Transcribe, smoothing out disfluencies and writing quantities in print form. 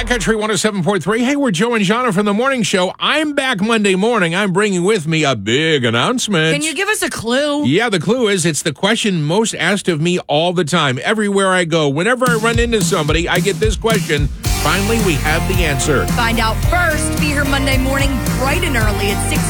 Country 107.3. Hey, we're Joe and Jana from the morning show. I'm back Monday morning. I'm bringing with me a big announcement. Can you give us a clue? Yeah, the clue is it's the question most asked of me all the time. Everywhere I go, whenever I run into somebody, I get this question. Finally, we have the answer. Find out first. Be here Monday morning bright and early at 6